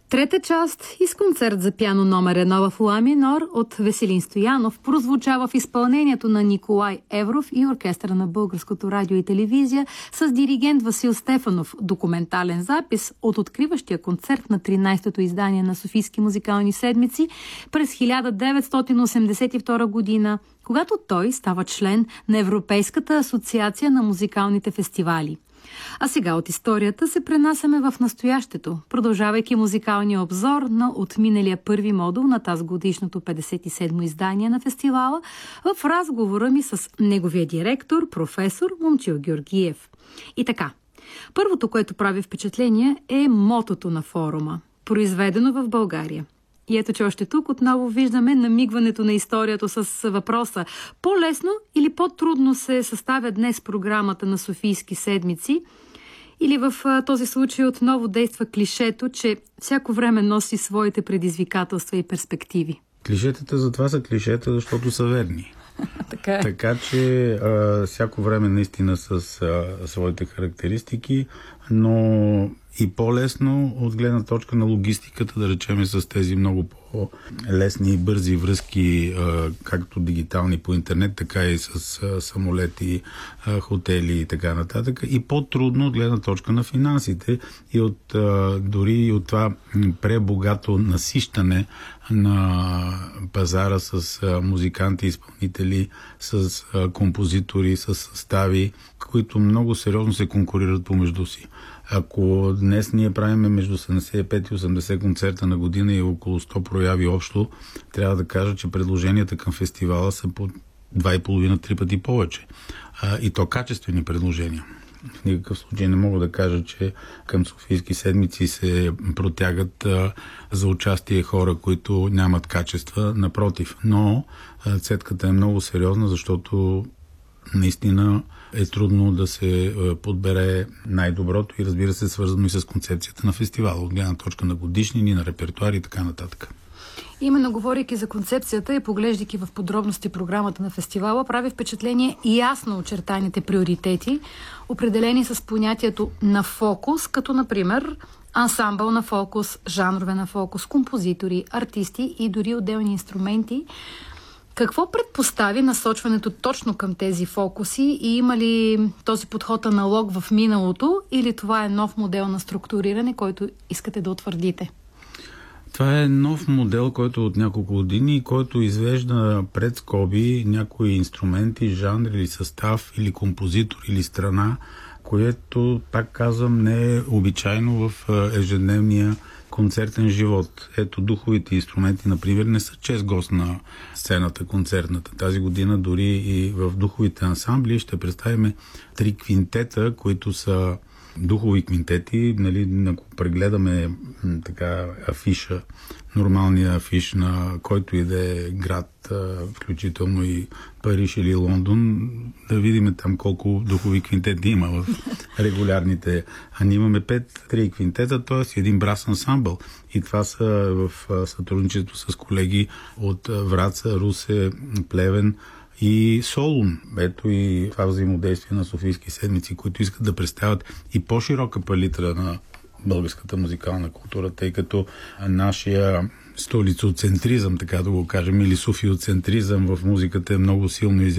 Трета част из концерт за пиано номер 1 в ла минор от Веселин Стоянов прозвучава в изпълнението на Николай Евров и оркестъра на Българското радио и телевизия с диригент Васил Стефанов. Документален запис от откриващия концерт на 13-то издание на Софийски музикални седмици през 1982 година, когато той става член на Европейската асоциация на музикалните фестивали. А сега от историята се пренасяме в настоящето, продължавайки музикалния обзор на отминалия първи модул на тази годишното 57-мо издание на фестивала в разговора ми с неговия директор, професор Момчил Георгиев. И така, първото, което прави впечатление, е мотото на форума, произведено в България. И ето, че още тук отново виждаме намигването на историята с въпроса: по-лесно или по-трудно се съставя днес програмата на Софийски седмици? Или в този случай отново действа клишето, че всяко време носи своите предизвикателства и перспективи? Клишетата затова са клишета, защото са верни. Така че всяко време наистина с своите характеристики, но и по-лесно от гледна точка на логистиката, да речем, с тези много по-лесни и бързи връзки, както дигитални по интернет, така и с самолети, хотели и така нататък. И по-трудно от гледна точка на финансите и дори и от това пребогато насищане на пазара с музиканти, изпълнители, с композитори, с състави, които много сериозно се конкурират помежду си. Ако днес ние правим между 75 и 80 концерта на година и около 100 прояви общо, трябва да кажа, че предложенията към фестивала са по 2,5-3 пъти повече. И то качествени предложения. В никакъв случай не мога да кажа, че към Софийски седмици се протягат за участие хора, които нямат качества. Напротив, но цетката е много сериозна, защото наистина е трудно да се подбере най-доброто и, разбира се, свързано и с концепцията на фестивала, от гледна точка на годишнини, на репертуари и така нататък. Именно говорейки за концепцията и поглеждайки в подробности програмата на фестивала, прави впечатление и ясно очертаните приоритети, определени с понятието на фокус, като например ансамбъл на фокус, жанрове на фокус, композитори, артисти и дори отделни инструменти. Какво предпостави насочването точно към тези фокуси и има ли този подход аналог в миналото или това е нов модел на структуриране, който искате да утвърдите? Това е нов модел, който е от няколко години, който извежда пред скоби някои инструменти, жанр или състав, или композитор, или страна, което, пак казвам, не е обичайно в ежедневния концертен живот. Ето, духовите инструменти, например, не са чест гост на сцената концертната. Тази година дори и в духовите ансамбли ще представим 3 квинтета, които са духови квинтети. Нали, ако прегледаме така афиша, нормалния афиш на който и да е град, включително и Париж или Лондон, да видим там колко духови квинтети има в регулярните. А ние имаме 3 квинтета, т.е. един брас ансамбъл. И това са в сътрудничество с колеги от Враца, Русе, Плевен и Солун. Ето и това взаимодействие на Софийски седмици, които искат да представят и по-широка палитра на българската музикална култура, тъй като нашия столицоцентризъм, така да го кажем, или софиоцентризъм в музиката е много силно изявен.